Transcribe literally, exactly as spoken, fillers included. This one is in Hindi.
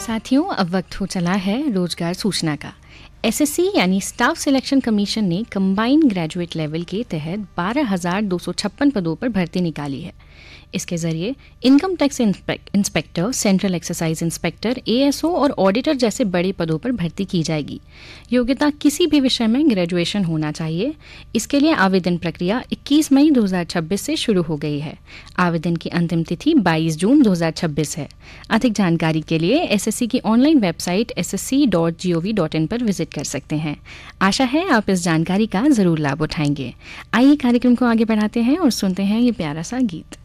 साथियों, अब वक्त हो चला है रोजगार सूचना का। एसएससी यानी स्टाफ सिलेक्शन कमीशन ने कंबाइंड ग्रेजुएट लेवल के तहत बारह हज़ार दो सौ छप्पन पदों पर भर्ती निकाली है। इसके जरिए income tax inspector, central excise inspector, ASO और ऑडिटर जैसे बड़े पदों पर भर्ती की जाएगी। योग्यता किसी भी विषय में ग्रेजुएशन होना चाहिए। इसके लिए आवेदन प्रक्रिया इक्कीस मई दो हज़ार छब्बीस से शुरू हो गई है। आवेदन की अंतिम तिथि बाईस जून दो हज़ार छब्बीस है। अधिक जानकारी के लिए एसएससी की online website S S C dot G O V dot in पर विजिट कर सकते हैं। आशा है आप इस जानकारी का जरूर लाभ उठाएंगे। आइए कार्यक्रम को आगे बढ़ाते हैं और सुनते हैं ये प्यारा सा गीत।